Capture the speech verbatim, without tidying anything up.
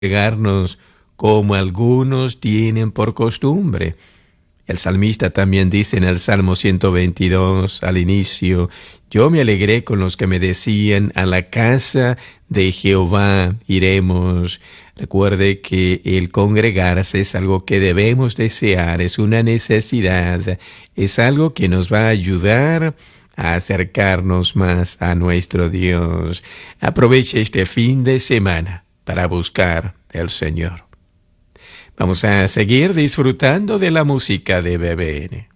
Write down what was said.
congregarnos como algunos tienen por costumbre. El salmista también dice en el Salmo ciento veintidós al inicio: yo me alegré con los que me decían, a la casa de Jehová iremos. Recuerde que el congregarse es algo que debemos desear, es una necesidad, es algo que nos va a ayudar a acercarnos más a nuestro Dios. Aproveche este fin de semana para buscar al Señor. Vamos a seguir disfrutando de la música de B B N.